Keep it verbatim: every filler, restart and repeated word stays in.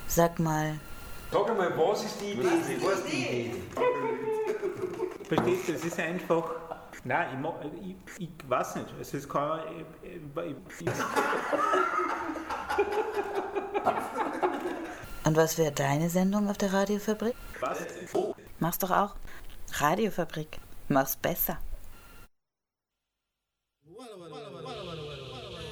Sag mal. Sag einmal, was ist die Idee? Was ist die, was die Idee? Verstehst du, es ist einfach. Nein, ich, mag, ich, ich weiß nicht. Also es kann. Ich, ich, ich, Und was wäre deine Sendung auf der Radiofabrik? was? Mach's doch auch. Radiofabrik. Mach's besser.